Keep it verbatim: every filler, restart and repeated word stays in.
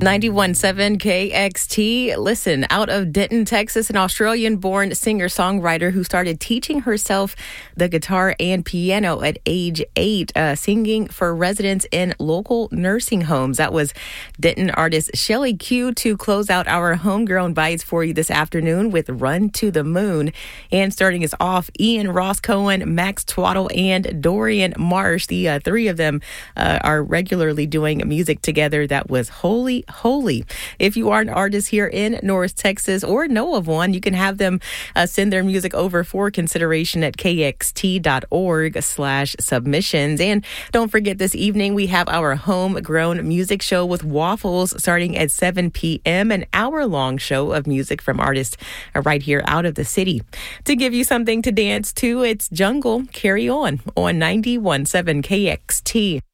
ninety-one point seven K X T. Listen, out of Denton, Texas, an Australian-born singer-songwriter who started teaching herself the guitar and piano at age eight, uh, singing for residents in local nursing homes. That was Denton artist Shelly Q to close out our homegrown bites for you this afternoon with Run to the Moon. And starting us off, Ian Ross Cohen, Max Twaddle, and Dorian Marsh. The uh, three of them uh, are regularly doing music together. That was Holy Holy. If you are an artist here in North Texas or know of one, you can have them uh, send their music over for consideration at kxt.org slash submissions. And don't forget, this evening we have our homegrown music show with Waffles starting at seven p.m., an hour-long show of music from artists uh, right here out of the city. To give you something to dance to, it's Jungle Carry On on ninety-one point seven K X T.